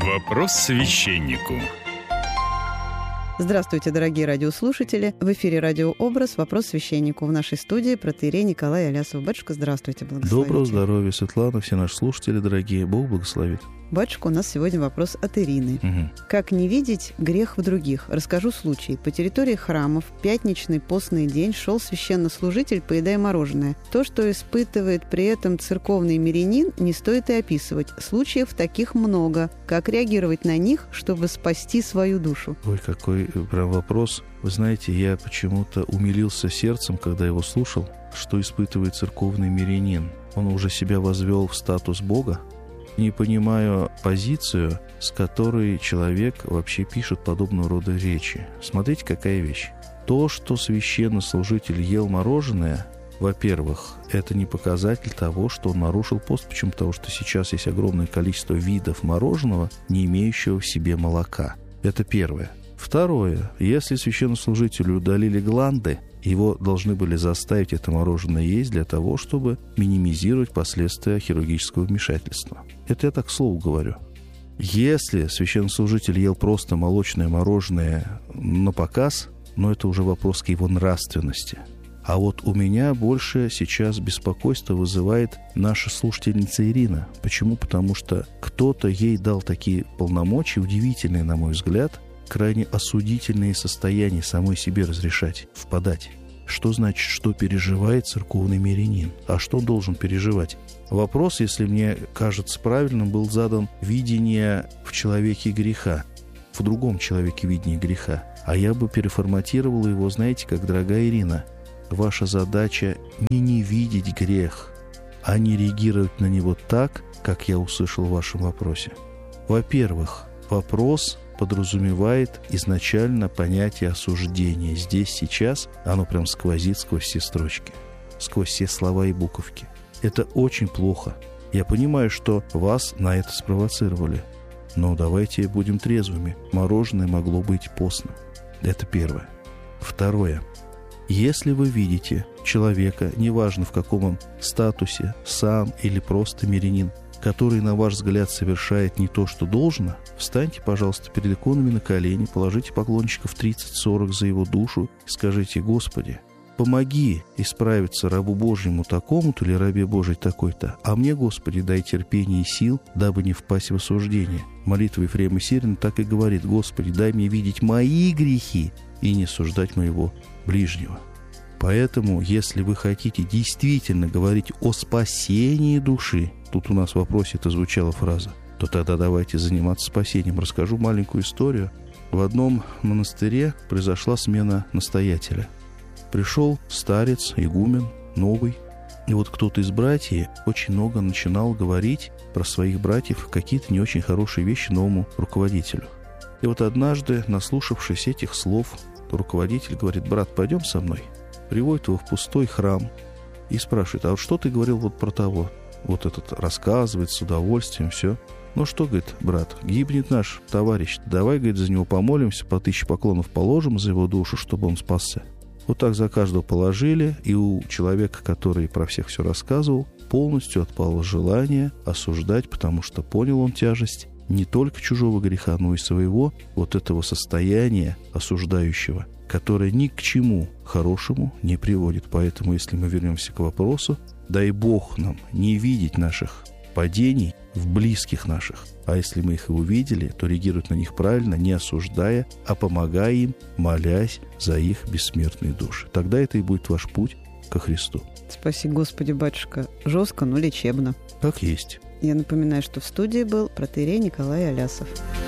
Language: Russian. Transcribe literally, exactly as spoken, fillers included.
Вопрос священнику. Здравствуйте, дорогие радиослушатели. В эфире «Радиообраз. Вопрос священнику». В нашей студии протоиерей Николай Алясов. Батюшка, здравствуйте, благословите. Доброго здоровья, Светлана, все наши слушатели дорогие. Бог благословит. Батюшка, у нас сегодня вопрос от Ирины. Угу. Как не видеть грех в других? Расскажу случай. По территории храмов в пятничный постный день шел священнослужитель, поедая мороженое. То, что испытывает при этом церковный мирянин, не стоит и описывать. Случаев таких много. Как реагировать на них, чтобы спасти свою душу? Ой, какой прям вопрос. Вы знаете, я почему-то умилился сердцем, когда его слушал, что испытывает церковный мирянин. Он уже себя возвел в статус Бога. Не понимаю позицию, с которой человек вообще пишет подобного рода речи. Смотрите, какая вещь. То, что священнослужитель ел мороженое, во-первых, это не показатель того, что он нарушил пост. Почему? Потому что сейчас есть огромное количество видов мороженого, не имеющего в себе молока. Это первое. Второе. Если священнослужителю удалили гланды, его должны были заставить это мороженое есть для того, чтобы минимизировать последствия хирургического вмешательства. Это я так к слову говорю. Если священнослужитель ел просто молочное мороженое на показ, но это уже вопрос к его нравственности. А вот у меня больше сейчас беспокойство вызывает наша слушательница Ирина. Почему? Потому что кто-то ей дал такие полномочия, удивительные, на мой взгляд, крайне осудительные состояния самой себе разрешать, впадать. Что значит, что переживает церковный мирянин? А что он должен переживать? Вопрос, если мне кажется правильным, был задан видение в человеке греха, в другом человеке видение греха. А я бы переформатировал его, знаете, как, дорогая Ирина, ваша задача не не видеть грех, а не реагировать на него так, как я услышал в вашем вопросе. Во-первых, вопрос подразумевает изначально понятие осуждения. Здесь, сейчас оно прям сквозит сквозь все строчки, сквозь все слова и буковки. Это очень плохо. Я понимаю, что вас на это спровоцировали. Но давайте будем трезвыми. Мороженое могло быть постным. Это первое. Второе. Если вы видите человека, неважно в каком он статусе, сам или просто мирянин, который, на ваш взгляд, совершает не то, что должно, встаньте, пожалуйста, перед иконами на колени, положите поклончиков тридцать-сорок за его душу и скажите: «Господи, помоги исправиться рабу Божьему такому-то или рабе Божьей такой-то, а мне, Господи, дай терпение и сил, дабы не впасть в осуждение». Молитва Ефрема Сирина так и говорит: «Господи, дай мне видеть мои грехи и не осуждать моего ближнего». Поэтому, если вы хотите действительно говорить о спасении души, тут у нас в вопросе это звучала фраза, то тогда давайте заниматься спасением. Расскажу маленькую историю. В одном монастыре произошла смена настоятеля. Пришел старец, игумен, новый. И вот кто-то из братьев очень много начинал говорить про своих братьев, какие-то не очень хорошие вещи новому руководителю. И вот однажды, наслушавшись этих слов, руководитель говорит: «Брат, пойдем со мной». Приводит его в пустой храм и спрашивает: «А вот что ты говорил вот про того?» Вот этот рассказывает с удовольствием все. «Ну что, — говорит, — брат, гибнет наш товарищ. Давай, — говорит, — за него помолимся, по тысяче поклонов положим за его душу, чтобы он спасся». Вот так за каждого положили, и у человека, который про всех все рассказывал, полностью отпало желание осуждать, потому что понял он тяжесть не только чужого греха, но и своего вот этого состояния осуждающего, которое ни к чему хорошему не приводит. Поэтому, если мы вернемся к вопросу, дай Бог нам не видеть наших падений в близких наших. А если мы их и увидели, то реагировать на них правильно, не осуждая, а помогая им, молясь за их бессмертные души. Тогда это и будет ваш путь ко Христу. Спаси Господи, батюшка. Жестко, но лечебно. Как есть. Я напоминаю, что в студии был протоиерей Николай Алясов.